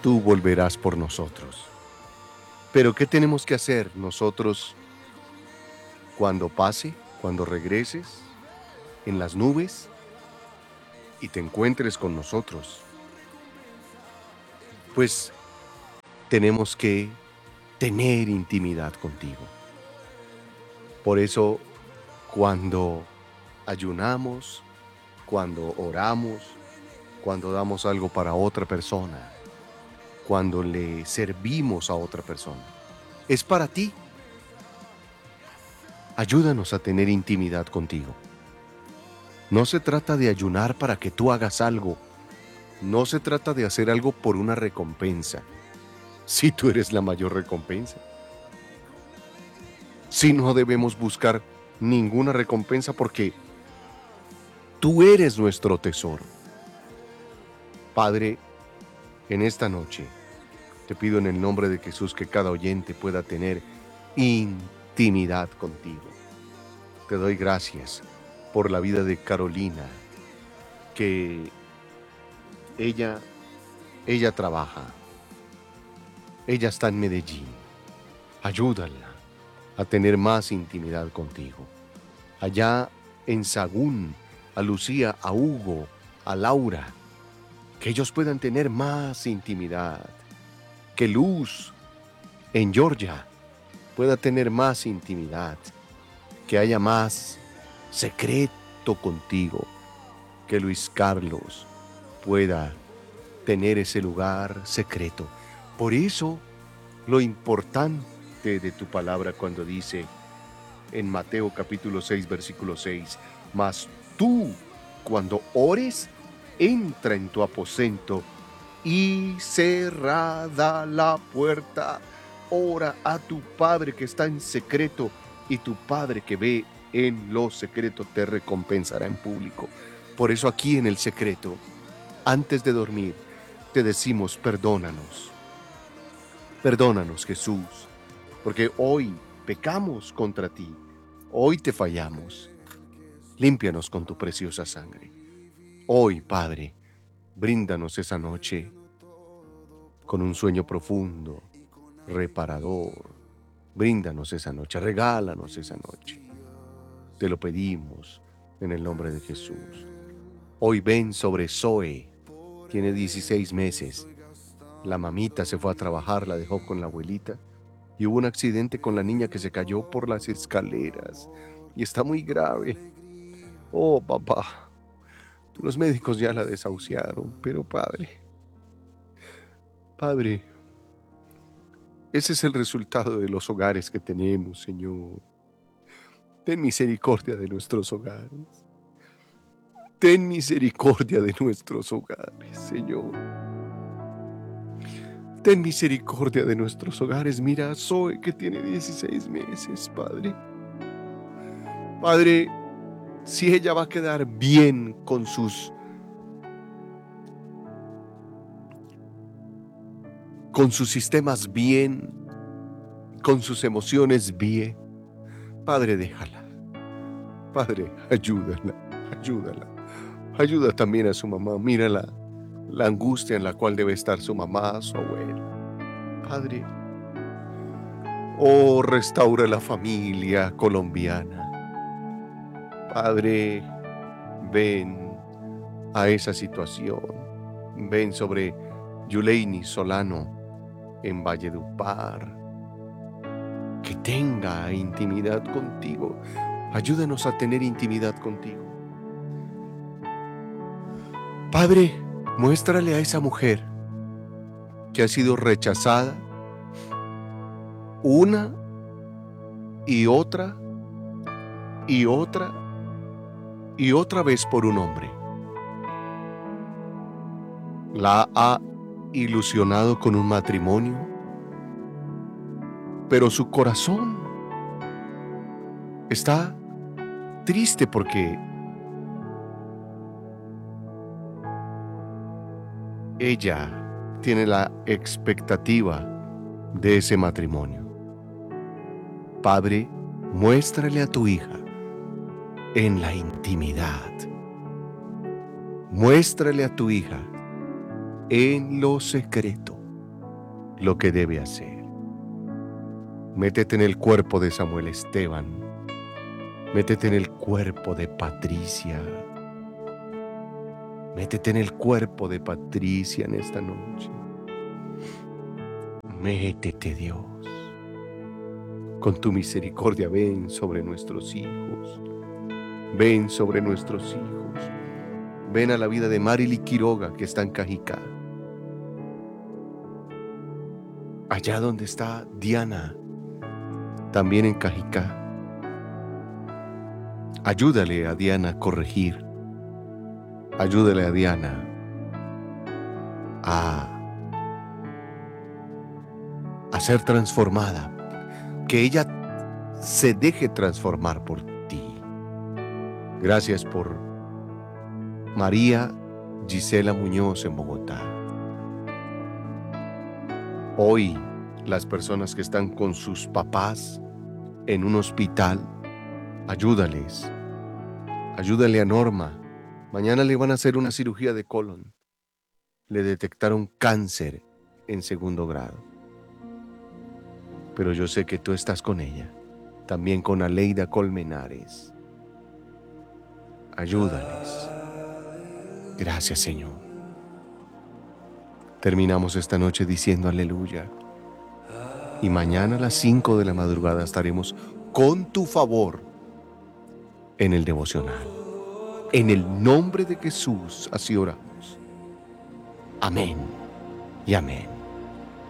tú volverás por nosotros. Pero ¿qué tenemos que hacer nosotros cuando pase, cuando regreses en las nubes y te encuentres con nosotros? Pues tenemos que tener intimidad contigo. Por eso, cuando ayunamos, cuando oramos, cuando damos algo para otra persona, cuando le servimos a otra persona, es para ti. Ayúdanos a tener intimidad contigo. No se trata de ayunar para que tú hagas algo. No se trata de hacer algo por una recompensa. Si tú eres la mayor recompensa. Si no debemos buscar ninguna recompensa porque tú eres nuestro tesoro. Padre, en esta noche te pido en el nombre de Jesús que cada oyente pueda tener intimidad contigo. Te doy gracias por la vida de Carolina, que ella trabaja, ella está en Medellín. Ayúdala a tener más intimidad contigo. Allá en Sagún, a Lucía, a Hugo, a Laura, que ellos puedan tener más intimidad. Que Luz en Georgia pueda tener más intimidad. Que haya más secreto contigo. Que Luis Carlos pueda tener ese lugar secreto. Por eso, lo importante de tu palabra cuando dice en Mateo capítulo 6, versículo 6, mas tú, cuando ores, entra en tu aposento y cerrada la puerta, ora a tu Padre que está en secreto, y tu Padre que ve en lo secreto te recompensará en público. Por eso aquí en el secreto, antes de dormir, te decimos perdónanos. Perdónanos, Jesús, porque hoy pecamos contra ti, hoy te fallamos. Límpianos con tu preciosa sangre. Hoy, Padre, bríndanos esa noche con un sueño profundo, reparador. Bríndanos esa noche, regálanos esa noche. Te lo pedimos en el nombre de Jesús. Hoy ven sobre Zoe, tiene 16 meses. La mamita se fue a trabajar, la dejó con la abuelita y hubo un accidente con la niña que se cayó por las escaleras y está muy grave. Oh, papá, los médicos ya la desahuciaron, pero Padre, ese es el resultado de los hogares que tenemos, Señor. Ten misericordia de nuestros hogares. Ten misericordia de nuestros hogares, Señor. Ten misericordia de nuestros hogares. Mira a Zoe que tiene 16 meses, Padre. Padre, si ella va a quedar bien con sus sistemas bien, con sus emociones bien, Padre, déjala. Padre, ayúdala. Ayuda también a su mamá. Mira la angustia en la cual debe estar su mamá, su abuela. Padre, oh, restaura la familia colombiana. Padre, ven a esa situación. Ven sobre Yuleini Solano en Valledupar. Que tenga intimidad contigo. Ayúdanos a tener intimidad contigo. Padre, muéstrale a esa mujer que ha sido rechazada una y otra y otra y otra vez por un hombre. La ha ilusionado con un matrimonio, pero su corazón está triste porque ella tiene la expectativa de ese matrimonio. Padre, muéstrale a tu hija en la intimidad. Muéstrale a tu hija en lo secreto. lo que debe hacer. Métete en el cuerpo de Samuel Esteban. Métete en el cuerpo de Patricia. Métete en el cuerpo de Patricia en esta noche. Métete, Dios. Con tu misericordia ven sobre nuestros hijos. Ven sobre nuestros hijos. Ven a la vida de Marily Quiroga, que está en Cajicá. Allá donde está Diana, también en Cajicá. Ayúdale a Diana a corregir. Ayúdale a Diana a ser transformada. Que ella se deje transformar por ti. Gracias por María Gisela Muñoz en Bogotá. Hoy, las personas que están con sus papás en un hospital, ayúdales. Ayúdale a Norma. Mañana le van a hacer una cirugía de colon. Le detectaron cáncer en 2º grado. Pero yo sé que tú estás con ella. También con Aleida Colmenares. Ayúdales. Gracias, Señor. Terminamos esta noche diciendo aleluya. Y mañana a las 5 de la madrugada estaremos con tu favor en el devocional. En el nombre de Jesús, así oramos. Amén y amén.